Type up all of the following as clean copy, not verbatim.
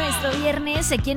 nuestro viernes aquí en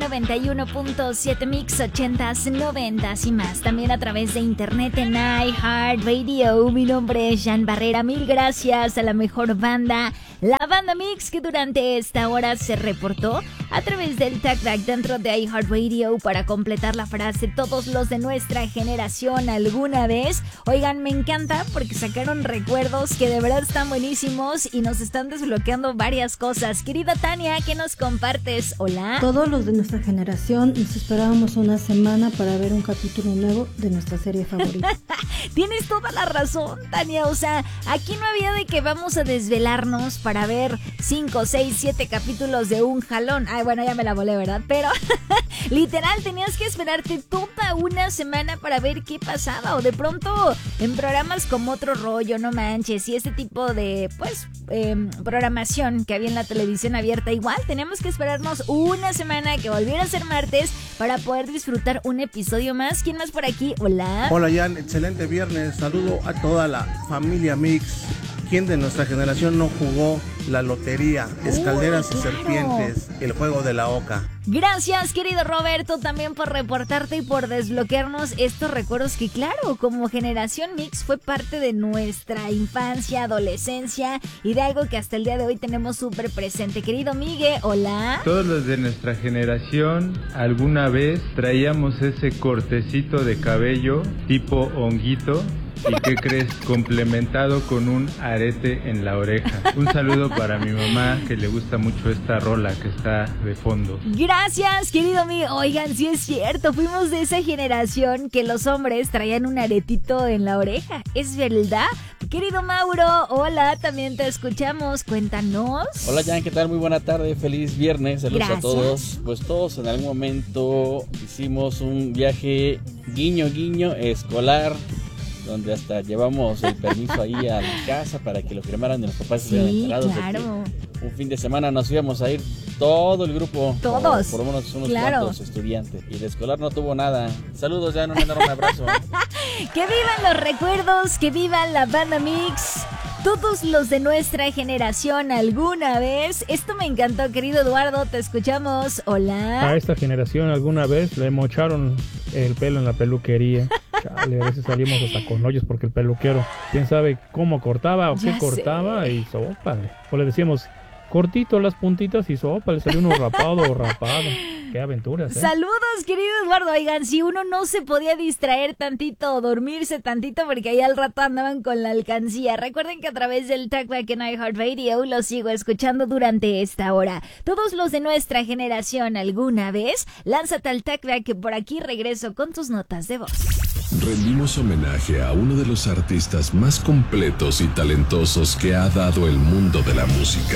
91.7 Mix 80s, 90s y más. También a través de internet en iHeartRadio. Mi nombre es Jan Barrera. Mil gracias a la mejor banda, la Banda Mix, que durante esta hora se reportó a través del TagBack dentro de iHeartRadio para completar la frase todos los de nuestra generación alguna vez. Oigan, me encanta porque sacaron recuerdos que de verdad están buenísimos y nos están desbloqueando varias cosas. Querida Tania, ¿qué nos compartes? Hola. Todos los de nuestra generación nos esperábamos una semana para ver un capítulo nuevo de nuestra serie favorita. Tienes toda la razón, Tania. O sea, aquí no había de que vamos a desvelarnos para ver 5, 6, 7 capítulos de un jalón. Ay, bueno, ya me la volé, ¿verdad? Pero literal tenías que esperarte toda una semana para ver qué pasaba. O de pronto en programas como Otro Rollo, No Manches, y este tipo de, pues, programación que había en la televisión abierta, igual teníamos que esperarnos una semana que volviera a ser martes para poder disfrutar un episodio más. ¿Quién más por aquí? Hola. Hola, Jan, excelente viernes. Saludo a toda la familia Mix. ¿Quién de nuestra generación no jugó la lotería, escalderas y serpientes, el juego de la oca? Gracias, querido Roberto, también por reportarte y por desbloquearnos estos recuerdos que, claro, como generación Mix fue parte de nuestra infancia, adolescencia y de algo que hasta el día de hoy tenemos súper presente. Querido Miguel, hola. Todos los de nuestra generación alguna vez traíamos ese cortecito de cabello tipo honguito. ¿Y qué crees? Complementado con un arete en la oreja. Un saludo para mi mamá, que le gusta mucho esta rola que está de fondo. Gracias, querido amigo. Oigan, sí es cierto, fuimos de esa generación que los hombres traían un aretito en la oreja. ¿Es verdad? Querido Mauro, hola, también te escuchamos. Cuéntanos. Hola, Jan, ¿qué tal? Muy buena tarde, feliz viernes. Saludos a todos. Pues todos en algún momento hicimos un viaje guiño escolar, donde hasta llevamos el permiso ahí a la casa para que lo firmaran de los papás. Sí, enterados claro. de que un fin de semana nos íbamos a ir todo el grupo. Todos. Por lo menos unos cuantos estudiantes. Y el escolar no tuvo nada. Saludos, Jan, un enorme abrazo. Que vivan los recuerdos, que vivan la Banda Mix. Todos los de nuestra generación alguna vez. Esto me encantó, querido Eduardo, te escuchamos. Hola. A esta generación alguna vez le mocharon el pelo en la peluquería. Chale, a veces salimos hasta con hoyos porque el peluquero, quién sabe cómo cortaba o qué cortaba y sopa. O le decíamos, cortito las puntitas y sopa, le salió uno rapado o rapado. Qué aventuras, ¿eh? Saludos, querido Eduardo. Oigan, si uno no se podía distraer tantito o dormirse tantito porque ahí al rato andaban con la alcancía. Recuerden que a través del TagBack en iHeartRadio lo sigo escuchando durante esta hora. Todos los de nuestra generación alguna vez, lánzate al TagBack que por aquí regreso con tus notas de voz. Rendimos homenaje a uno de los artistas más completos y talentosos que ha dado el mundo de la música.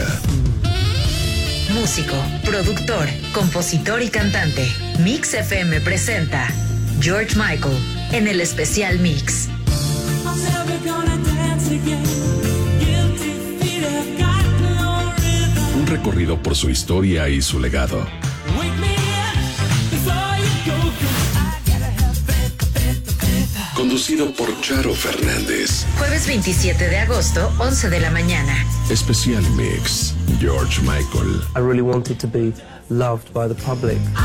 Músico, productor, compositor y cantante. Mix FM presenta George Michael en el especial Mix. Un recorrido por su historia y su legado. Conducido por Charo Fernández. Jueves 27 de agosto, 11 de la mañana. Especial Mix, George Michael. I really wanted to be loved by the public.